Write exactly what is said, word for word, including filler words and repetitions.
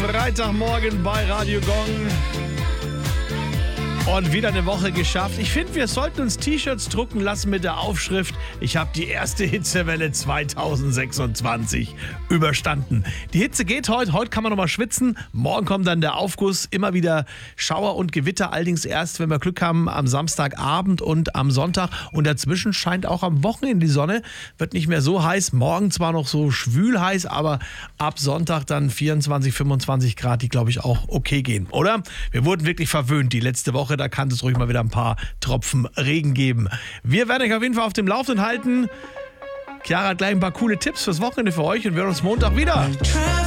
Freitagmorgen bei Radio Gong. Und wieder eine Woche geschafft. Ich finde, wir sollten uns T-Shirts drucken lassen mit der Aufschrift: Ich habe die erste Hitzewelle zweitausendsechsundzwanzig überstanden. Die Hitze geht heute. Heute kann man noch mal schwitzen. Morgen kommt dann der Aufguss. Immer wieder Schauer und Gewitter. Allerdings erst, wenn wir Glück haben, am Samstagabend und am Sonntag. Und dazwischen scheint auch am Wochenende die Sonne. Wird nicht mehr so heiß. Morgen zwar noch so schwül heiß, aber ab Sonntag dann vierundzwanzig, fünfundzwanzig Grad, die glaube ich auch okay gehen, oder? Wir wurden wirklich verwöhnt die letzte Woche. Da kann es ruhig mal wieder ein paar Tropfen Regen geben. Wir werden euch auf jeden Fall auf dem Laufenden halten. Chiara hat gleich ein paar coole Tipps fürs Wochenende für euch und wir hören uns Montag wieder.